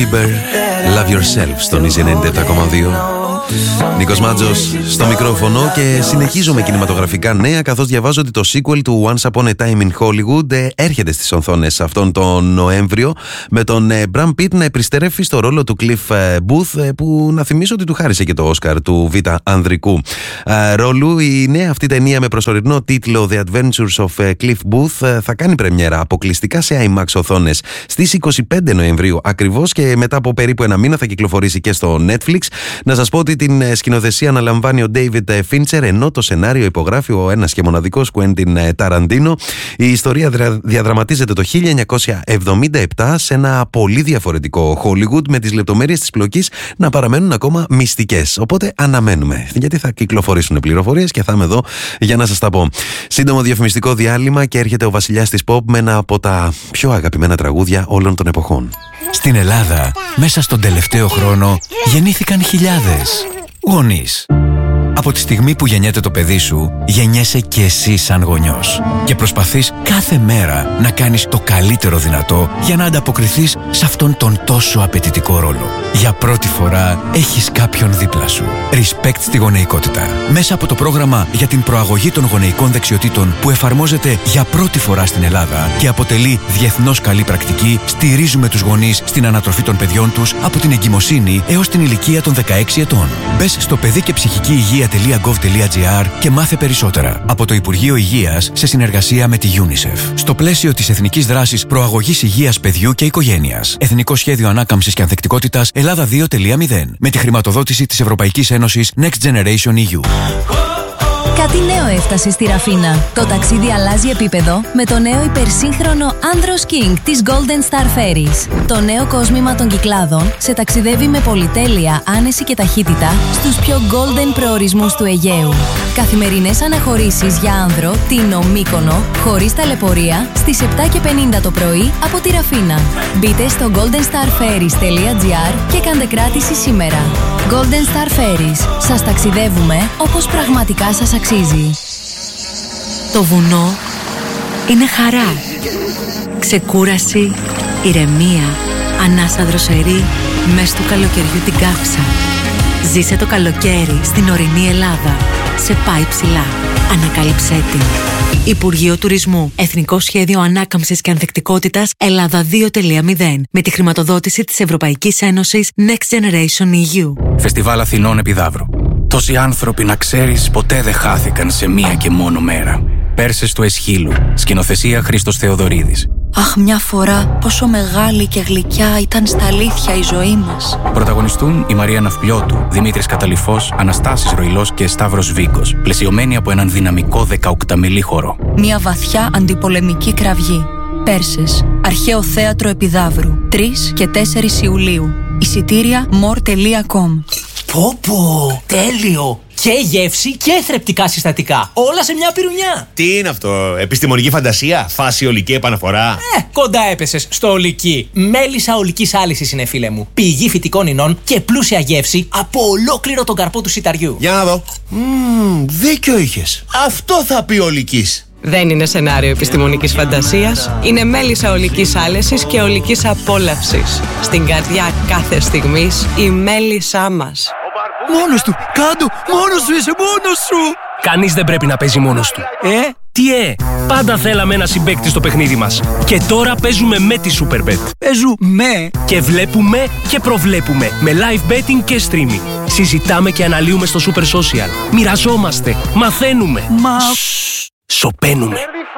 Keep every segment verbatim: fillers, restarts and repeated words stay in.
Love Yourself στον Easy ενενήντα επτά κόμμα δύο. Νίκος Μάτζος στο μικρόφωνο και συνεχίζω με κινηματογραφικά νέα, καθώς διαβάζω ότι το sequel του Once Upon a Time in Hollywood έρχεται στις οθόνες αυτόν τον Νοέμβριο, με τον Brad Pitt να επιστρέφει στο ρόλο του Cliff Booth, που να θυμίσω ότι του χάρισε και το Όσκαρ του β' ανδρικού ρόλου. Η νέα αυτή ταινία με προσωρινό τίτλο The Adventures of Cliff Booth θα κάνει πρεμιέρα αποκλειστικά σε άι μαξ οθόνες στις είκοσι πέντε Νοεμβρίου ακριβώς, και μετά από περίπου ένα μήνα θα κυκλοφορήσει και στο Netflix. Να σας πω ότι την σκηνοθεσία αναλαμβάνει ο David Fincher, ενώ το σενάριο υπογράφει ο ένας και μοναδικός Quentin Tarantino. Η ιστορία διαδραματίζεται το χίλια εννιακόσια εβδομήντα επτά σε ένα πολύ διαφορετικό Hollywood, με τις λεπτομέρειες της πλοκής να παραμένουν ακόμα μυστικές. Οπότε αναμένουμε, γιατί θα κυκλοφορήσουν πληροφορίες και θα είμαι εδώ για να σας τα πω. Σύντομο διαφημιστικό διάλειμμα και έρχεται ο βασιλιάς της pop με ένα από τα πιο αγαπημένα τραγούδια όλων των εποχών. Στην Ελλάδα, μέσα στον τελευταίο χρόνο, γεννήθηκαν χιλιάδες γονείς. Από τη στιγμή που γεννιέται το παιδί σου, γεννιέσαι και εσύ σαν γονιός. Και προσπαθείς κάθε μέρα να κάνεις το καλύτερο δυνατό για να ανταποκριθείς σε αυτόν τον τόσο απαιτητικό ρόλο. Για πρώτη φορά έχεις κάποιον δίπλα σου. Respect στη γονεϊκότητα. Μέσα από το πρόγραμμα για την προαγωγή των γονεϊκών δεξιοτήτων που εφαρμόζεται για πρώτη φορά στην Ελλάδα και αποτελεί διεθνώς καλή πρακτική, στηρίζουμε τους γονείς στην ανατροφή των παιδιών τους από την εγκυμοσύνη έως την ηλικία των δεκαέξι ετών. Μπες στο παιδί και ψυχική υγεία.gov.gr και μάθε περισσότερα. Από το Υπουργείο Υγείας σε συνεργασία με τη UNICEF. Στο πλαίσιο της Εθνικής Δράσης Προαγωγής Υγείας Παιδιού και Οικογένειας. Εθνικό Σχέδιο Ανάκαμψης και Ανθεκτικότητας Ελλάδα δύο κόμμα μηδέν. Με τη χρηματοδότηση της Ευρωπαϊκής Ένωσης Next Generation ι γιου. Κάτι νέο έφτασε στη Ραφίνα. Το ταξίδι αλλάζει επίπεδο με το νέο υπερσύγχρονο Andros King της Golden Star Ferries. Το νέο κόσμημα των Κυκλάδων σε ταξιδεύει με πολυτέλεια, άνεση και ταχύτητα στους πιο golden προορισμούς του Αιγαίου. Καθημερινές αναχωρήσεις για άνδρο, Τίνο, Μύκονο, χωρίς ταλαιπωρία, στις επτά και πενήντα το πρωί από τη Ραφίνα. Μπείτε στο golden star ferries τελεία gr και κάντε κράτηση σήμερα. Golden Star Ferries. Σας ταξιδεύουμε όπως πραγματικά σας αξίζει. Το βουνό είναι χαρά, ξεκούραση, ηρεμία, ανάσα δροσερή μες του καλοκαιριού την κάψα. Ζήσε το καλοκαίρι στην ορεινή Ελλάδα. Σε πάει ψηλά. Ανακάλυψέ την. Υπουργείο Τουρισμού. Εθνικό Σχέδιο Ανάκαμψης και Ανθεκτικότητας Ελλάδα δύο κόμμα μηδέν. Με τη χρηματοδότηση της Ευρωπαϊκής Ένωσης Next Generation ι γιου. Φεστιβάλ Αθηνών Επιδαύρου. Τόσοι άνθρωποι, να ξέρεις, ποτέ δεν χάθηκαν σε μία και μόνο μέρα. Πέρσες του Εσχύλου. Σκηνοθεσία Χρήστος Θεοδωρίδης. Αχ, μια φορά πόσο μεγάλη και γλυκιά ήταν στα αλήθεια η ζωή μας. Πρωταγωνιστούν η Μαρία Ναυπλιώτου, Δημήτρης Καταλυφός, Αναστάσης Ροϊλός και Σταύρος Βίκος, πλαισιωμένοι από έναν δυναμικό δεκαοκταμελή χορό. Μια βαθιά αντιπολεμική κραυγή. Πέρσες. Αρχαίο Θέατρο Επιδαύρου. τρεις και τέσσερις Ιουλίου. Εισιτήρια more τελεία com. Πω πω, τέλειο! Και γεύση και θρεπτικά συστατικά. Όλα σε μια πυρουνιά. Τι είναι αυτό, επιστημονική φαντασία, φάση ολική επαναφορά? Ε, κοντά έπεσες στο ολική. Μέλισσα ολικής άλυσης είναι, φίλε μου. Πηγή φυτικών ινών και πλούσια γεύση από ολόκληρο τον καρπό του σιταριού. Για να δω. Μμμ, δίκιο είχες. Αυτό θα πει ολικής. Δεν είναι σενάριο επιστημονικής φαντασίας. Είναι μέλισσα ολικής άλεσης και ολικής απόλαυσης. Στην καρδιά κάθε στιγμής η μέλισσά μας. Μόνος του! Κάντο! Μόνος σου είσαι! Μόνος σου! Κανείς δεν πρέπει να παίζει μόνος του. Ε? Τι ε! Πάντα θέλαμε ένα συμπαίκτη στο παιχνίδι μας. Και τώρα παίζουμε με τη Superbet. Παίζουμε! Και βλέπουμε και προβλέπουμε. Με live betting και streaming. Συζητάμε και αναλύουμε στο Super Social. Μοιραζόμαστε. Μαθαίνουμε. Μα... Σοπαίνουμε.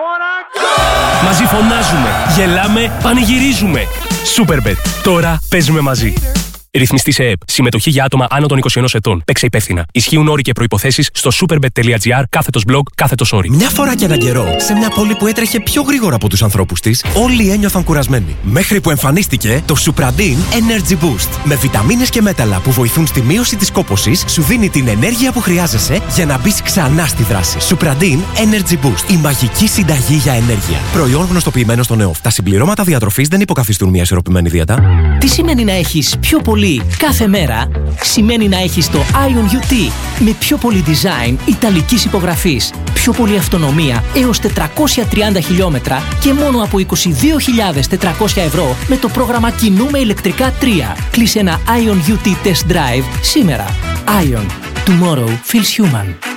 Μαζί φωνάζουμε. Γελάμε. Πανηγυρίζουμε. Superbet. Τώρα παίζουμε μαζί. Ρυθμιστή σε ΕΕΠ. Συμμετοχή για άτομα άνω των είκοσι ενός ετών. Παίξε υπεύθυνα. Ισχύουν όροι και προϋποθέσεις στο superbet τελεία gr, κάθετος blog, κάθετος όροι. Μια φορά και έναν καιρό, σε μια πόλη που έτρεχε πιο γρήγορα από τους ανθρώπους της, όλοι ένιωθαν κουρασμένοι. Μέχρι που εμφανίστηκε το Supradin Energy Boost. Με βιταμίνες και μέταλλα που βοηθούν στη μείωση της κόπωσης, σου δίνει την ενέργεια που χρειάζεσαι για να μπεις ξανά στη δράση. Supradin Energy Boost. Η μαγική συνταγή για ενέργεια. Προϊόν γνωστοποιημένο στον ΕΟΦ. Τα συμπληρώματα διατροφής δεν υποκαθιστούν μια ισορροπημένη δίαιτα. Τι σημαίνει να έχεις πιο πολύ κάθε μέρα? Σημαίνει να έχεις το Ion γιου τι με πιο πολύ design ιταλικής υπογραφής, πιο πολλή αυτονομία έως τετρακόσια τριάντα χιλιόμετρα και μόνο από είκοσι δύο χιλιάδες τετρακόσια ευρώ με το πρόγραμμα Κινούμε ηλεκτρικά τρία. Κλείσε ένα Ion γιου τι Test Drive σήμερα. Ion. Tomorrow feels human.